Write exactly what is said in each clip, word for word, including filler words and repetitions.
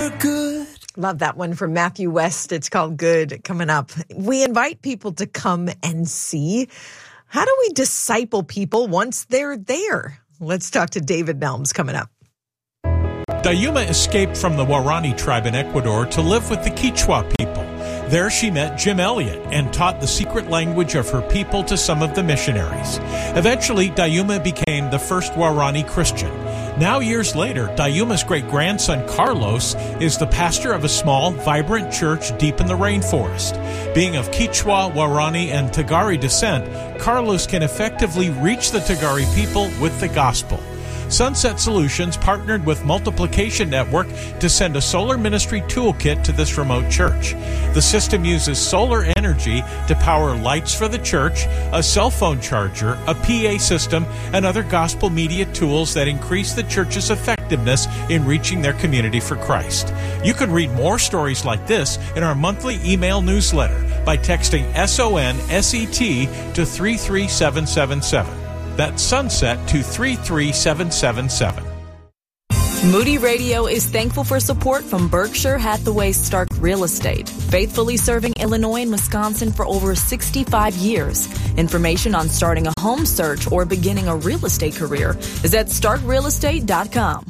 You're good. Love that one from Matthew West. It's called Good, coming up. We invite people to come and see. How do we disciple people once they're there? Let's talk to David Nelms coming up. Dayuma escaped from the Waorani tribe in Ecuador to live with the Quechua people. There she met Jim Elliot and taught the secret language of her people to some of the missionaries. Eventually, Dayuma became the first Waorani Christian. Now, years later, Dayuma's great-grandson Carlos is the pastor of a small, vibrant church deep in the rainforest. Being of Quechua, Waorani, and Tagari descent, Carlos can effectively reach the Tagari people with the gospel. Sunset Solutions partnered with Multiplication Network to send a solar ministry toolkit to this remote church. The system uses solar energy to power lights for the church, a cell phone charger, a P A system, and other gospel media tools that increase the church's effectiveness in reaching their community for Christ. You can read more stories like this in our monthly email newsletter by texting S O N S E T to three three seven seven seven. That's Sunset to three three seven seven seven. Moody Radio is thankful for support from Berkshire Hathaway Stark Real Estate, faithfully serving Illinois and Wisconsin for over sixty-five years. Information on starting a home search or beginning a real estate career is at stark real estate dot com.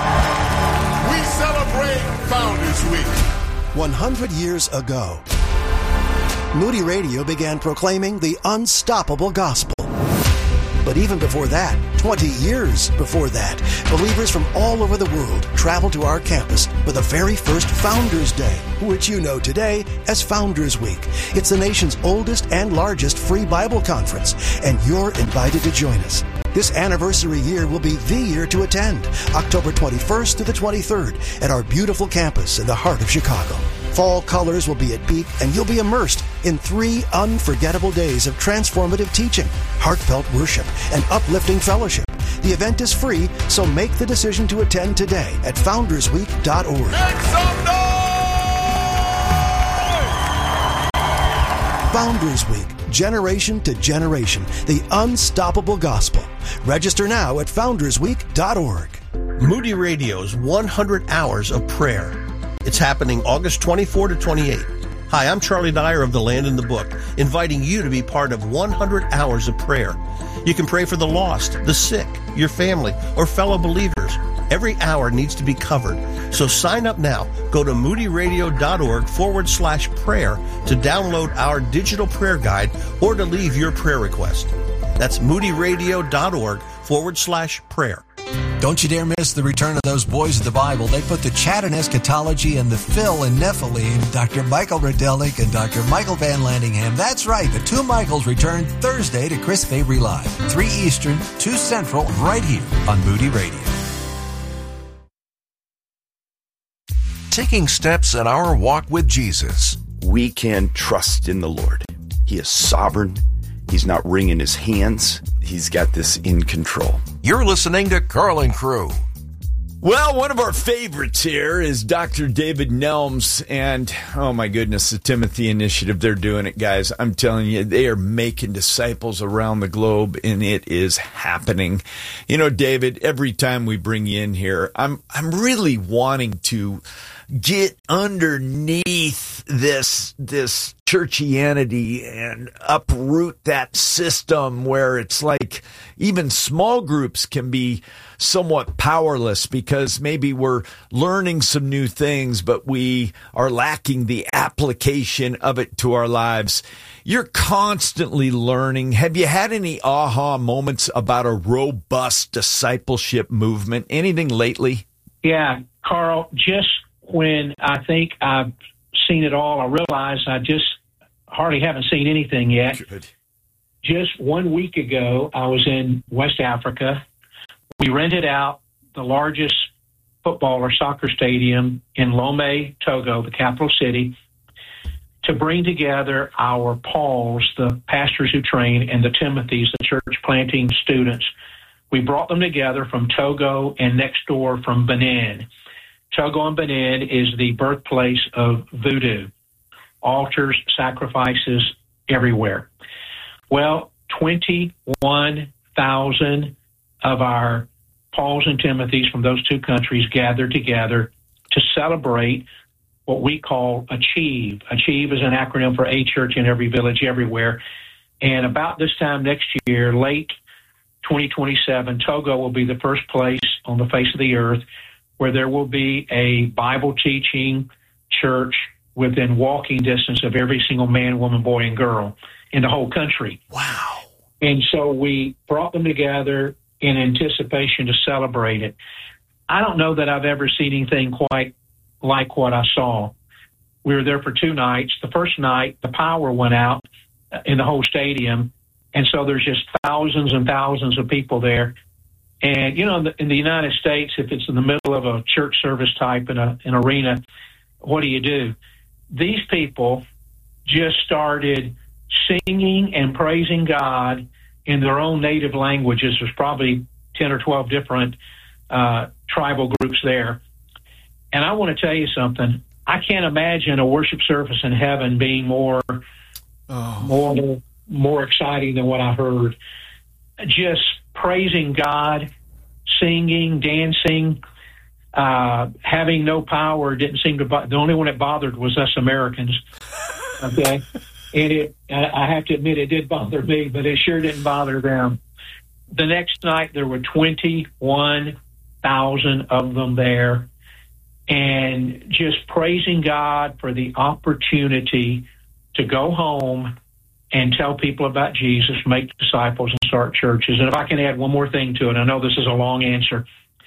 We celebrate Founders Week. one hundred years ago, Moody Radio began proclaiming the unstoppable gospel. But even before that, twenty years before that, believers from all over the world traveled to our campus for the very first Founders Day, which you know today as Founders Week. It's the nation's oldest and largest free Bible conference, and you're invited to join us. This anniversary year will be the year to attend, October twenty-first to the twenty-third, at our beautiful campus in the heart of Chicago. Fall colors will be at peak, and you'll be immersed in three unforgettable days of transformative teaching, heartfelt worship, and uplifting fellowship. The event is free, so make the decision to attend today at founders week dot org. Make some noise! Founders Week, generation to generation, the unstoppable gospel. Register now at founders week dot org. Moody Radio's one hundred hours of prayer. It's happening August twenty-fourth to twenty-eighth. Hi, I'm Charlie Dyer of The Land in the Book, inviting you to be part of one hundred hours of prayer. You can pray for the lost, the sick, your family, or fellow believers. Every hour needs to be covered. So sign up now. Go to moody radio dot org forward slash prayer to download our digital prayer guide or to leave your prayer request. That's moody radio dot org forward slash prayer. Don't you dare miss the return of those boys of the Bible. They put the chat in eschatology and the fill in Nephilim, Doctor Michael Rodelnik and Doctor Michael Van Landingham. That's right, the two Michaels return Thursday to Chris Fabry Live, three Eastern, two Central, right here on Moody Radio. Taking steps in our walk with Jesus. We can trust in the Lord. He is sovereign. He's not wringing his hands. He's got this in control. You're listening to Carl and Crew. Well, one of our favorites here is Doctor David Nelms, and oh my goodness, the Timothy Initiative, they're doing it, guys. I'm telling you, they are making disciples around the globe, and it is happening. You know, David, every time we bring you in here, I'm I'm really wanting to get underneath this this churchianity and uproot that system where it's like even small groups can be somewhat powerless because maybe we're learning some new things, but we are lacking the application of it to our lives. You're constantly learning. Have you had any aha moments about a robust discipleship movement? Anything lately? Yeah, Carl, just when I think I've seen it all, I realize I just hardly haven't seen anything yet. Good. Just one week ago, I was in West Africa. We rented out the largest football or soccer stadium in Lomé, Togo, the capital city, to bring together our Pauls, the pastors who train, and the Timothys, the church planting students. We brought them together from Togo and next door from Benin. Togo and Benin is the birthplace of voodoo. Altars, sacrifices everywhere. Well, twenty-one thousand of our Pauls and Timothys from those two countries gathered together to celebrate what we call Achieve. Achieve is an acronym for A Church in Every Village Everywhere. And about this time next year, late twenty twenty-seven, Togo will be the first place on the face of the earth where there will be a Bible teaching church within walking distance of every single man, woman, boy, and girl in the whole country. Wow. And so we brought them together in anticipation to celebrate it. I don't know that I've ever seen anything quite like what I saw. We were there for two nights. The first night, the power went out in the whole stadium, and so there's just thousands and thousands of people there. And, you know, in the, in the United States, if it's in the middle of a church service type in a, an arena, what do you do? These people just started singing and praising God in their own native languages. There's probably ten or twelve different uh, tribal groups there. And I want to tell you something. I can't imagine a worship service in heaven being more, oh. more, more exciting than what I heard. Just praising God, singing, dancing, uh, having no power didn't seem to. Bo- the only one that bothered was us Americans. Okay, and it. I have to admit, it did bother me, but it sure didn't bother them. The next night, there were twenty-one thousand of them there. And just praising God for the opportunity to go home and tell people about Jesus, make disciples, and start churches. And if I can add one more thing to it, I know this is a long answer,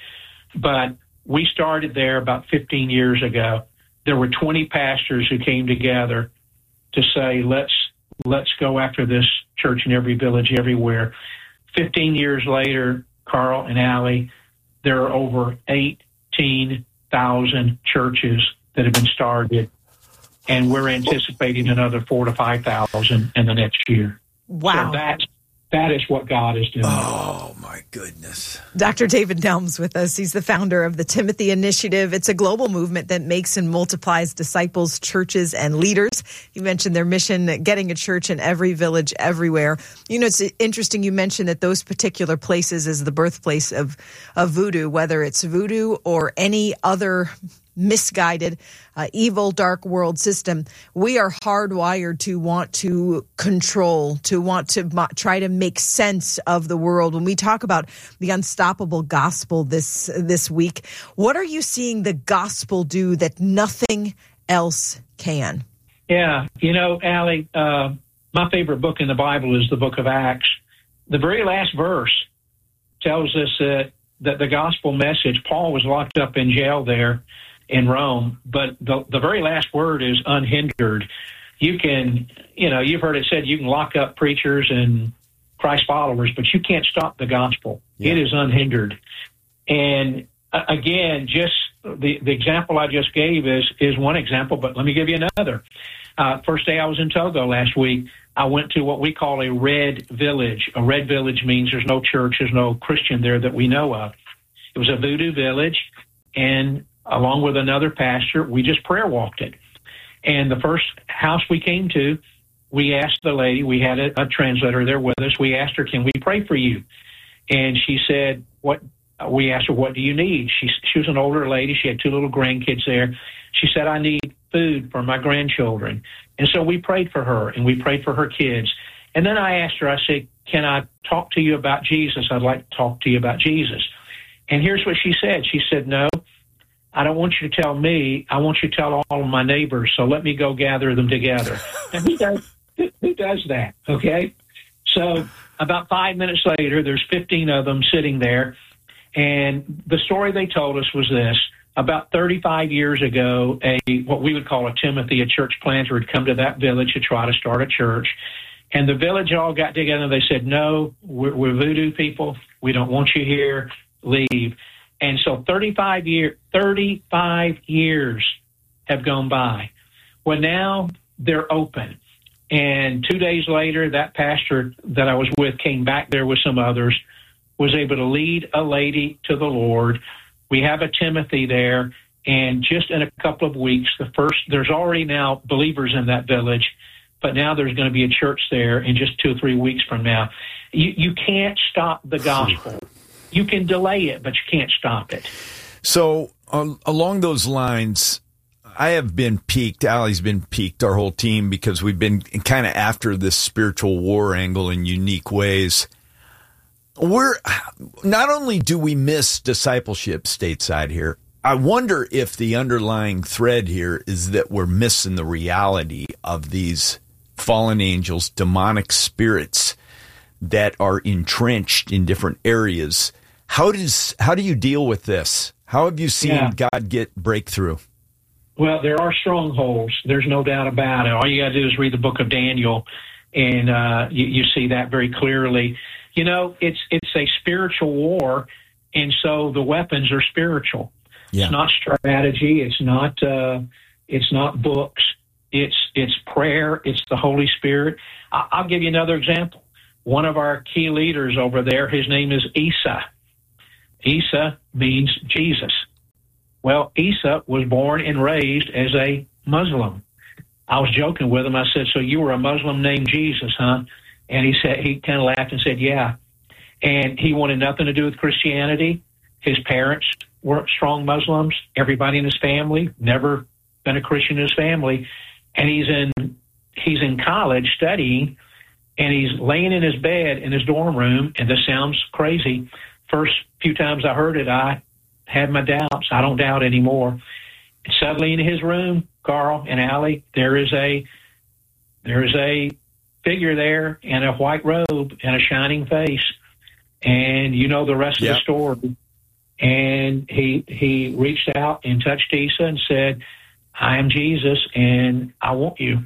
but we started there about fifteen years ago. There were twenty pastors who came together to say, let's let's go after this church in every village everywhere. fifteen years later, Carl and Allie, there are over eighteen thousand churches that have been started, and we're anticipating another four to five thousand in the next year. Wow. So that's, that is what God is doing. Oh, my goodness. Doctor David Nelms with us. He's the founder of the Timothy Initiative. It's a global movement that makes and multiplies disciples, churches, and leaders. You mentioned their mission, getting a church in every village, everywhere. You know, it's interesting you mentioned that those particular places is the birthplace of, of voodoo, whether it's voodoo or any other misguided, uh, evil, dark world system. We are hardwired to want to control, to want to mo- try to make sense of the world. When we talk about the unstoppable gospel this this week, what are you seeing the gospel do that nothing else can? Yeah, you know, Allie, uh, my favorite book in the Bible is the book of Acts. The very last verse tells us that, that the gospel message, Paul was locked up in jail there in Rome, but the the very last word is unhindered. You can, you know, you've heard it said you can lock up preachers and Christ followers, but you can't stop the gospel. Yeah. It is unhindered. And uh, again, just the, the example I just gave is, is one example, but let me give you another. Uh, first day I was in Togo last week, I went to what we call a red village. A red village means there's no church, there's no Christian there that we know of. It was a voodoo village, and along with another pastor, we just prayer walked it. And the first house we came to, we asked the lady, we had a, a translator there with us, we asked her, can we pray for you? And she said, what? We asked her, what do you need? She, she was an older lady. She had two little grandkids there. She said, I need food for my grandchildren. And so we prayed for her, and we prayed for her kids. And then I asked her, I said, can I talk to you about Jesus? I'd like to talk to you about Jesus. And here's what she said. She said, no, I don't want you to tell me. I want you to tell all of my neighbors. So let me go gather them together. And who does, who does that? Okay. So about five minutes later, there's fifteen of them sitting there. And the story they told us was this. About thirty-five years ago, a what we would call a Timothy, a church planter, had come to that village to try to start a church. And the village all got together and they said, no, we're, we're voodoo people. We don't want you here. Leave. And so thirty-five, year, thirty-five years have gone by. Well, now they're open. And two days later, that pastor that I was with came back there with some others, was able to lead a lady to the Lord. We have a Timothy there, and just in a couple of weeks, the first, there's already now believers in that village, but now there's going to be a church there in just two or three weeks from now. You, you can't stop the gospel. You can delay it, but you can't stop it. So uh, along those lines, I have been piqued. Allie's been piqued, our whole team, because we've been kind of after this spiritual war angle in unique ways. We're not only do we miss discipleship stateside here, I wonder if the underlying thread here is that we're missing the reality of these fallen angels, demonic spirits that are entrenched in different areas. How does how do you deal with this? How have you seen Yeah. God get breakthrough? Well, there are strongholds. There's no doubt about it. All you got to do is read the book of Daniel, and uh, you, you see that very clearly. You know, it's it's a spiritual war, and so the weapons are spiritual. Yeah. It's not strategy. It's not uh, it's not books. It's it's prayer. It's the Holy Spirit. I, I'll give you another example. One of our key leaders over there, his name is Isa. Isa means Jesus. Well, Isa was born and raised as a Muslim. I was joking with him. I said, "So you were a Muslim named Jesus, huh?" And he said, he kind of laughed and said, "Yeah." And he wanted nothing to do with Christianity. His parents were strong Muslims. Everybody in his family, never been a Christian in his family. And he's in he's in college studying, and he's laying in his bed in his dorm room, and this sounds crazy. First few times I heard it, I had my doubts. I don't doubt anymore. And suddenly in his room, Carl and Allie, there is a there is a figure there in a white robe and a shining face. And you know the rest Yeah. of the story. And he he reached out and touched Isa and said, "I am Jesus, and I want you."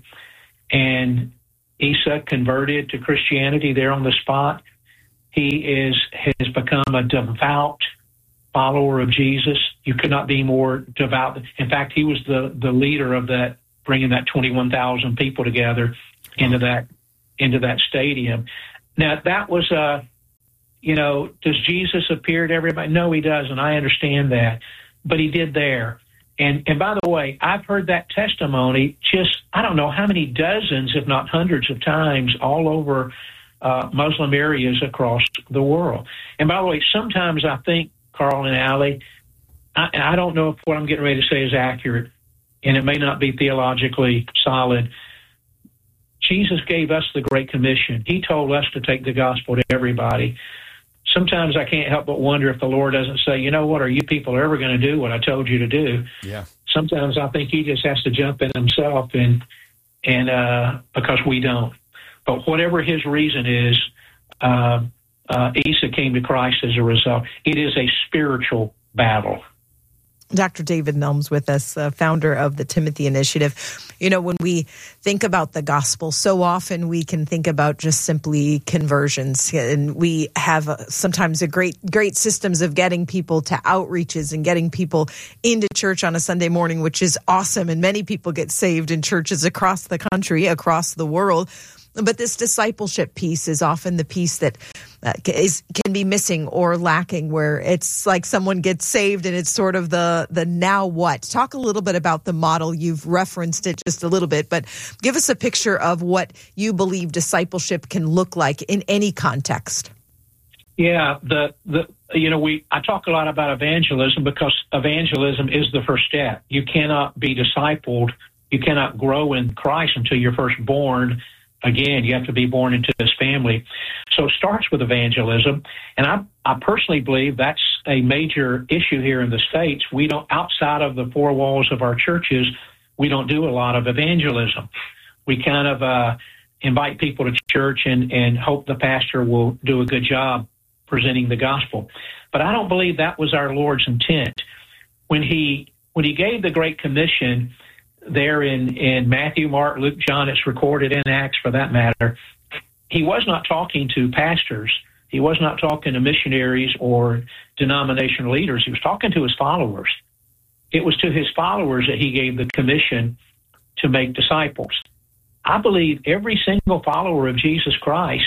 And Isa converted to Christianity there on the spot. He is has become a devout follower of Jesus. You could not be more devout. In fact, he was the, the leader of that, bringing that twenty-one thousand people together into that into that stadium. Now, that was a, you know, does Jesus appear to everybody? No, he doesn't. I understand that. But he did there. And and by the way, I've heard that testimony just, I don't know how many dozens, if not hundreds of times all over uh, Muslim areas across the world. And by the way, sometimes I think, Carl and Allie, I, I don't know if what I'm getting ready to say is accurate, and it may not be theologically solid. Jesus gave us the Great Commission. He told us to take the gospel to everybody. Sometimes I can't help but wonder if the Lord doesn't say, "You know what, are you people ever going to do what I told you to do?" Yeah. Sometimes I think he just has to jump in himself, and and uh, because we don't. But whatever his reason is, uh, uh, Isa came to Christ as a result. It is a spiritual battle. Doctor David Nelms with us, uh, founder of the Timothy Initiative. You know, when we think about the gospel, so often we can think about just simply conversions. And we have uh, sometimes a great, great systems of getting people to outreaches and getting people into church on a Sunday morning, which is awesome. And many people get saved in churches across the country, across the world. But this discipleship piece is often the piece that uh, is can be missing or lacking, where it's like someone gets saved and it's sort of the the now what. Talk a little bit about the model. You've referenced it just a little bit, but give us a picture of what you believe discipleship can look like in any context. Yeah, the the you know we I talk a lot about evangelism because evangelism is the first step. You cannot be discipled, you cannot grow in Christ until you're first born. Again, you have to be born into this family. So it starts with evangelism. And I, I personally believe that's a major issue here in the States. We don't, outside of the four walls of our churches, we don't do a lot of evangelism. We kind of uh, invite people to church and, and hope the pastor will do a good job presenting the gospel. But I don't believe that was our Lord's intent. When he, when he gave the Great Commission, there in, in Matthew, Mark, Luke, John, it's recorded in Acts for that matter, he was not talking to pastors. He was not talking to missionaries or denominational leaders. He was talking to his followers. It was to his followers that he gave the commission to make disciples. I believe every single follower of Jesus Christ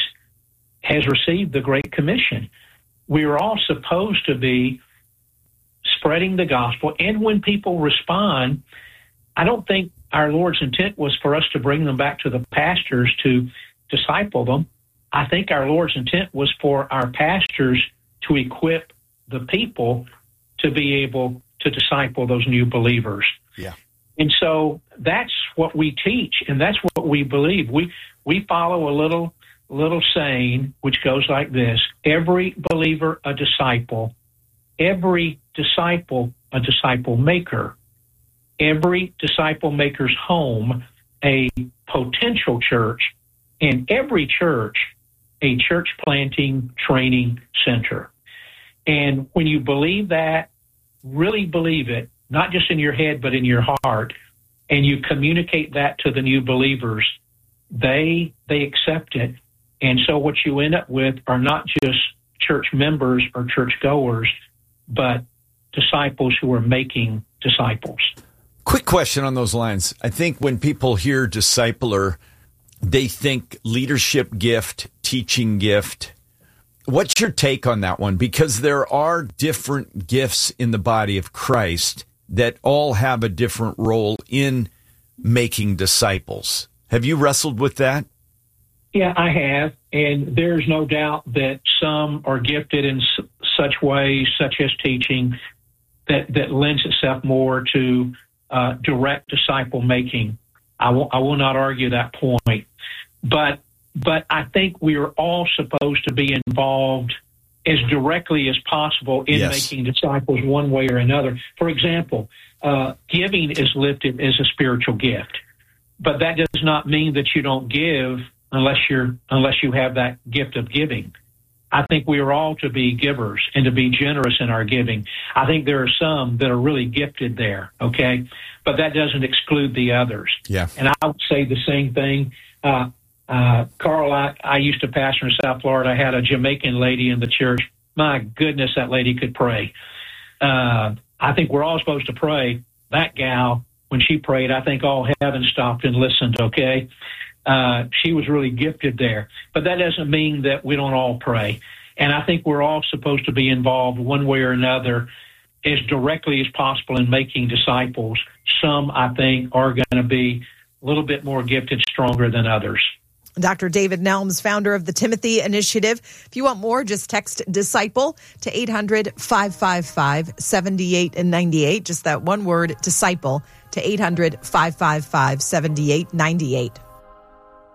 has received the Great Commission. We are all supposed to be spreading the gospel, and when people respond, I don't think our Lord's intent was for us to bring them back to the pastors to disciple them. I think our Lord's intent was for our pastors to equip the people to be able to disciple those new believers. Yeah. And so that's what we teach, and that's what we believe. We we follow a little little saying which goes like this: every believer a disciple, every disciple a disciple maker, every disciple maker's home a potential church, and every church a church planting training center. And when you believe that, really believe it, not just in your head, but in your heart, and you communicate that to the new believers, they they accept it. And so what you end up with are not just church members or church goers, but disciples who are making disciples. Quick question on those lines. I think when people hear discipler, they think leadership gift, teaching gift. What's your take on that one? Because there are different gifts in the body of Christ that all have a different role in making disciples. Have you wrestled with that? Yeah, I have. And there's no doubt that some are gifted in s- such ways, such as teaching, that, that lends itself more to uh, direct disciple making. I will, I will not argue that point. But but I think we are all supposed to be involved as directly as possible in yes. making disciples one way or another. For example, uh, giving is listed as a spiritual gift, but that does not mean that you don't give unless you're unless you have that gift of giving. I think we are all to be givers and to be generous in our giving. I think there are some that are really gifted there, okay? But that doesn't exclude the others. Yeah. And I would say the same thing. Uh, uh, Carl, I, I used to pastor in South Florida. I had a Jamaican lady in the church. My goodness, that lady could pray. Uh, I think we're all supposed to pray. That gal, when she prayed, I think all heaven stopped and listened, okay? Uh, she was really gifted there. But that doesn't mean that we don't all pray. And I think we're all supposed to be involved one way or another as directly as possible in making disciples. Some, I think, are going to be a little bit more gifted, stronger than others. Doctor David Nelms, founder of the Timothy Initiative. If you want more, just text DISCIPLE to eight hundred, five five five, seven eight nine eight. Just that one word, DISCIPLE, to eight hundred, five five five, seven eight nine eight.